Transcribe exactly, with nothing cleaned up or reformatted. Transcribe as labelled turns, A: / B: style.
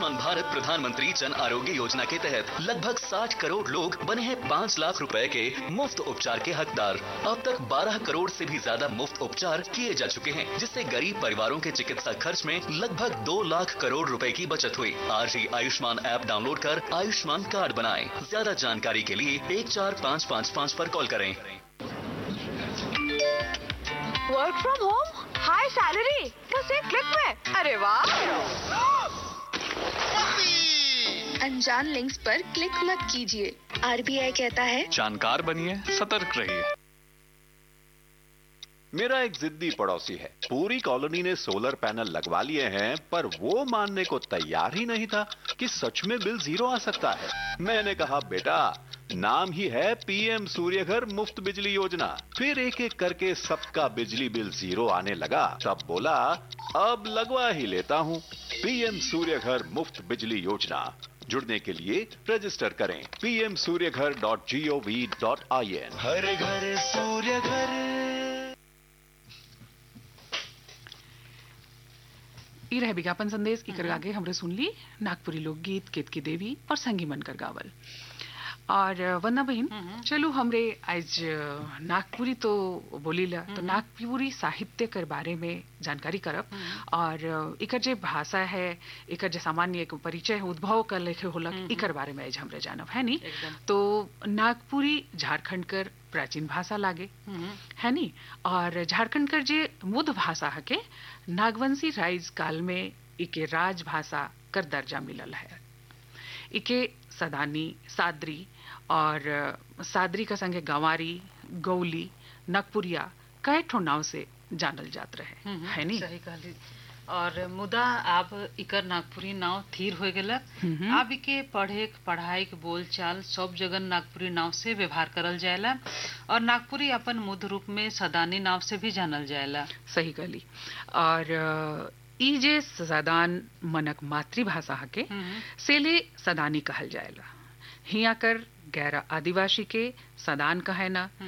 A: आयुष्मान भारत प्रधानमंत्री जन आरोग्य योजना के तहत लगभग साठ करोड़ लोग बने हैं पाँच लाख रुपए के मुफ्त उपचार के हकदार। अब तक बारह करोड़ से भी ज्यादा मुफ्त उपचार किए जा चुके हैं, जिससे गरीब परिवारों के चिकित्सा खर्च में लगभग दो लाख करोड़ रुपए की बचत हुई। आज ही आयुष्मान ऐप डाउनलोड कर आयुष्मान कार्ड बनाएं। ज्यादा जानकारी के लिए एक चार पाँच पाँच पाँच पर कॉल करें।
B: Work from home, high salary, बस एक क्लिक में। अरे वाह!
C: अनजान लिंक्स पर क्लिक मत कीजिए। आरबीआई कहता है,
D: जानकार बनिए, सतर्क रहिए।
E: मेरा एक जिद्दी पड़ोसी है। पूरी कॉलोनी ने सोलर पैनल लगवा लिए हैं, पर वो मानने को तैयार ही नहीं था कि सच में बिल जीरो आ सकता है। मैंने कहा, बेटा, नाम ही है पीएम सूर्यघर मुफ्त बिजली योजना। फिर एक एक करके सबका बिजली बिल जीरो आने लगा। तब बोला, अब लगवा ही लेता हूँ। पीएम सूर्यघर मुफ्त बिजली योजना। जुड़ने के लिए रजिस्टर करें पी M Surya Ghar dot G O V dot I N.
F: हर घर सूर्य घर।
G: ई रहे विज्ञापन संदेश की कर आगे हमरे सुन ली नागपुरी लोकगीत केत की देवी और संगी मनकर गावल। और वंदना बहन, चलो हमरे आज नागपुरी तो बोलीला, तो नागपुरी साहित्य के बारे में जानकारी करब और इकर जे भाषा है, इकर जे सामान्य एक परिचय उद्भव कर लेखे होला, इकर बारे में आज हमरे जानब है नी। तो नागपुरी झारखंड कर प्राचीन भाषा लागे है नी, और झारखंड कर जे मुद भाषा है के नागवंशी राइज काल में इके राजभाषा कर दर्जा मिलल है। इके सदानी, सादरी और सादरी का संगे गंवारी, गौली, नगपुरिया कई ठो नाव से जानल जात रहे है नी।
H: सही कहली। और मुदा आप इकर नागपुरी नाव थीर हो गेलक। आप इके पढ़े पढ़ाई के बोल चाल सब जगह नागपुरी नाव से व्यवहार करल जाएला और नागपुरी अपन मुद रूप में सदानी नाव से भी जानल जाएला।
G: सही कहली। और ई जे सदान मनक मातृभाषा के सेले सदानी कहल जाएला। हिया कर गैर आदिवासी के सदान कहे ना